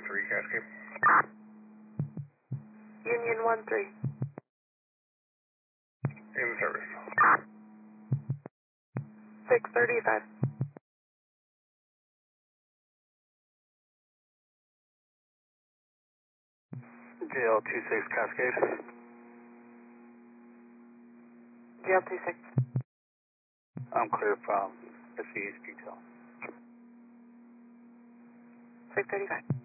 3 Cascade. Union 1-3. In service. 635. JL26 Cascade. GL26. I'm clear from SC's detail. 635.